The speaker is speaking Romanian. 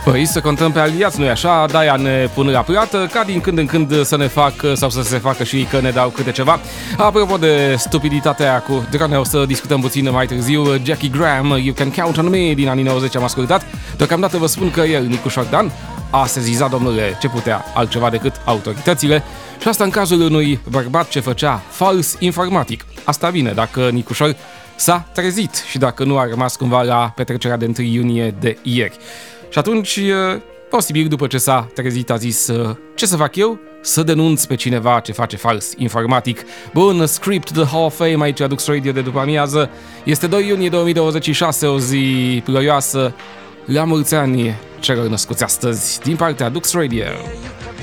Păi să contăm pe aliați, nu-i așa? De-aia ne pun la plată, ca din când în când să ne fac sau să se facă și că ne dau câte ceva. Apropo de stupiditatea aia cu drone, o să discutăm puțin mai târziu. Jackie Graham, You Can Count on Me, din anii 90 am ascultat. Deocamdată vă spun că el, Nicu Șordan, a sezizat, domnule, ce putea altceva decât autoritățile, și asta în cazul unui bărbat ce făcea fals informatic. Asta vine dacă Nicușor s-a trezit și dacă nu a rămas cumva la petrecerea de 1 iunie de ieri. Și atunci, posibil, după ce s-a trezit, a zis: ce să fac eu? Să denunț pe cineva ce face fals informatic. Bun, script The Hall of Fame aici la Dux Radio de după amiază. Este 2 iunie 2026, o zi ploioasă. La mulți ani celor născuți astăzi din partea Dux Radio.